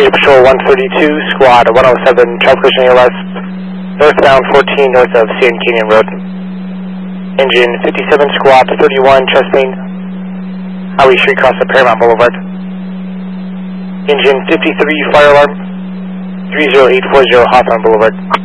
Highway Patrol 132, Squad 107, traffic collision ALS, northbound 14 north of San Canyon Road. Engine 57, Squad 31, chest main, Highway Street cross of Paramount Boulevard. Engine 53, fire alarm, 30840 Hawthorne Boulevard.